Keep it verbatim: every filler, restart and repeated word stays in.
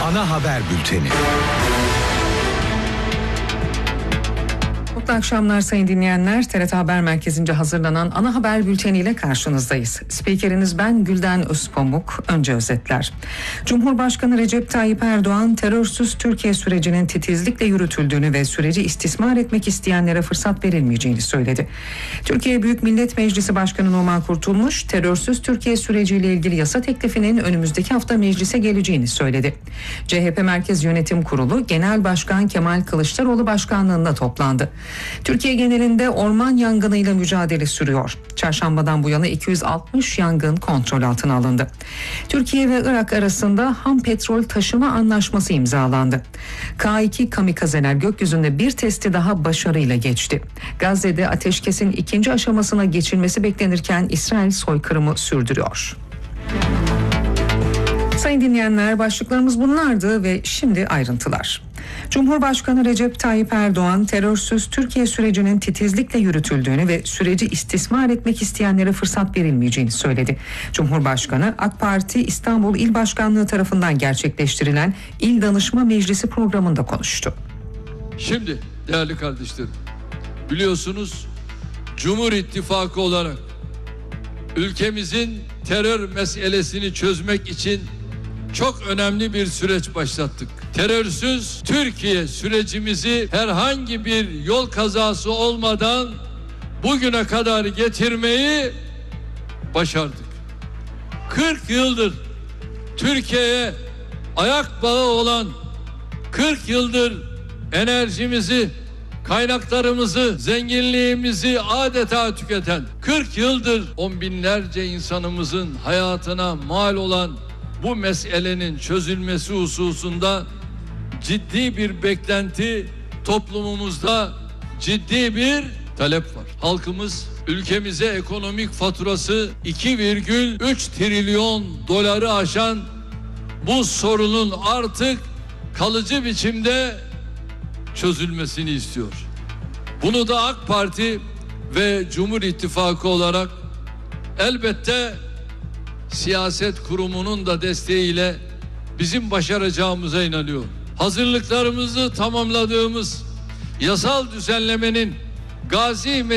Ana haber bülteni. Mutlu akşamlar sayın dinleyenler. T R T Haber Merkezi'nce hazırlanan ana haber bülteniyle karşınızdayız. Spikeriniz ben Gülden Özpamuk. Önce özetler. Cumhurbaşkanı Recep Tayyip Erdoğan terörsüz Türkiye sürecinin titizlikle yürütüldüğünü ve süreci istismar etmek isteyenlere fırsat verilmeyeceğini söyledi. Türkiye Büyük Millet Meclisi Başkanı Numan Kurtulmuş, terörsüz Türkiye süreciyle ilgili yasa teklifinin önümüzdeki hafta meclise geleceğini söyledi. C H P Merkez Yönetim Kurulu Genel Başkan Kemal Kılıçdaroğlu başkanlığında toplandı. Türkiye genelinde orman yangınıyla mücadele sürüyor. Çarşambadan bu yana iki yüz altmış yangın kontrol altına alındı. Türkiye ve Irak arasında ham petrol taşıma anlaşması imzalandı. K iki kamikazeler gökyüzünde bir testi daha başarıyla geçti. Gazze'de ateşkesin ikinci aşamasına geçilmesi beklenirken İsrail soykırımı sürdürüyor. Sayın dinleyenler, başlıklarımız bunlardı ve şimdi ayrıntılar. Cumhurbaşkanı Recep Tayyip Erdoğan terörsüz Türkiye sürecinin titizlikle yürütüldüğünü ve süreci istismar etmek isteyenlere fırsat verilmeyeceğini söyledi. Cumhurbaşkanı AK Parti İstanbul İl Başkanlığı tarafından gerçekleştirilen İl Danışma Meclisi programında konuştu. Şimdi değerli kardeşlerim, biliyorsunuz Cumhur İttifakı olarak ülkemizin terör meselesini çözmek için çok önemli bir süreç başlattık. Terörsüz Türkiye sürecimizi herhangi bir yol kazası olmadan bugüne kadar getirmeyi başardık. kırk yıldır Türkiye'ye ayak bağı olan, kırk yıldır enerjimizi, kaynaklarımızı, zenginliğimizi adeta tüketen, kırk yıldır on binlerce insanımızın hayatına mal olan bu meselenin çözülmesi hususunda ciddi bir beklenti, toplumumuzda ciddi bir talep var. Halkımız ülkemize ekonomik faturası iki virgül üç trilyon doları aşan bu sorunun artık kalıcı biçimde çözülmesini istiyor. Bunu da AK Parti ve Cumhur İttifakı olarak elbette siyaset kurumunun da desteğiyle bizim başaracağımıza inanıyor. Hazırlıklarımızı tamamladığımız yasal düzenlemenin Gazi